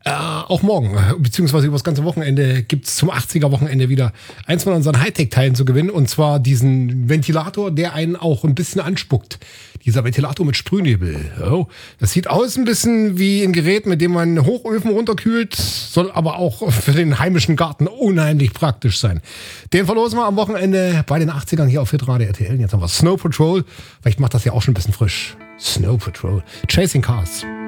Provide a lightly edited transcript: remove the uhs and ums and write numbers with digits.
Auch morgen, beziehungsweise über das ganze Wochenende gibt's zum 80er-Wochenende wieder eins von unseren Hightech-Teilen zu gewinnen. Und zwar diesen Ventilator, der einen auch ein bisschen anspuckt. Dieser Ventilator mit Sprühnebel. Oh, das sieht aus ein bisschen wie ein Gerät, mit dem man Hochöfen runterkühlt, soll aber auch für den heimischen Garten unheimlich praktisch sein. Den verlosen wir am Wochenende bei den 80ern hier auf Hitradio RTL. Jetzt haben wir Snow Patrol. Vielleicht macht das ja auch schon ein bisschen frisch. Snow Patrol. Chasing Cars.